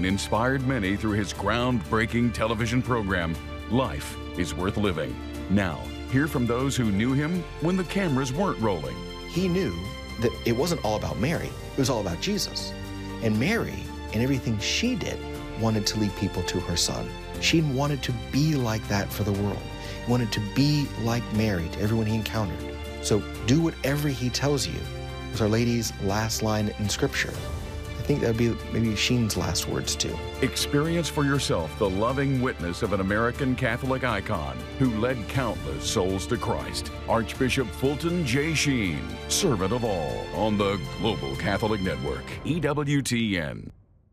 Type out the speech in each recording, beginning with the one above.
and inspired many through his groundbreaking television program, Life is Worth Living. Now, hear from those who knew him when the cameras weren't rolling. He knew that it wasn't all about Mary, it was all about Jesus. And Mary, and everything she did, wanted to lead people to her son. She wanted to be like that for the world. He wanted to be like Mary to everyone he encountered. So do whatever he tells you. Was Our Lady's last line in Scripture. I think that would be maybe Sheen's last words too. Experience for yourself the loving witness of an American Catholic icon who led countless souls to Christ. Archbishop Fulton J. Sheen, servant of all, on the Global Catholic Network, EWTN.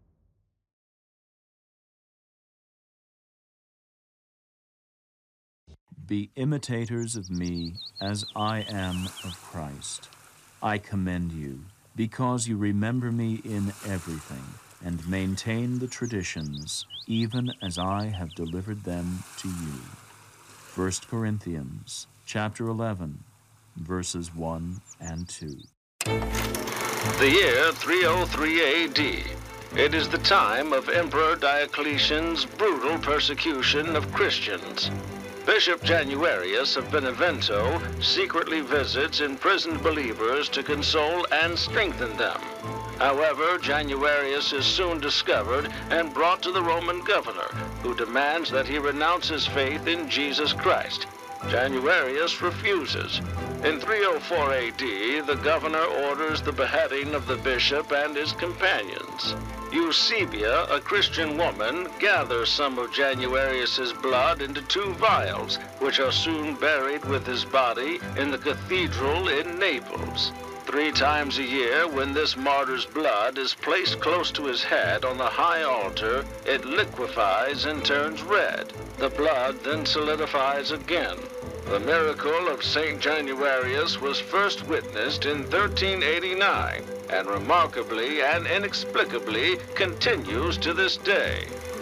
Be imitators of me as I am of Christ. I commend you, because you remember me in everything, and maintain the traditions, even as I have delivered them to you. 1 Corinthians chapter 11, verses 1 and 2. The year 303 AD. It is the time of Emperor Diocletian's brutal persecution of Christians. Bishop Januarius of Benevento secretly visits imprisoned believers to console and strengthen them. However, Januarius is soon discovered and brought to the Roman governor, who demands that he renounce his faith in Jesus Christ. Januarius refuses. In 304 AD, the governor orders the beheading of the bishop and his companions. Eusebia, a Christian woman, gathers some of Januarius's blood into 2 vials, which are soon buried with his body in the cathedral in Naples. 3 times a year, when this martyr's blood is placed close to his head on the high altar, it liquefies and turns red. The blood then solidifies again. The miracle of St. Januarius was first witnessed in 1389, and remarkably and inexplicably continues to this day.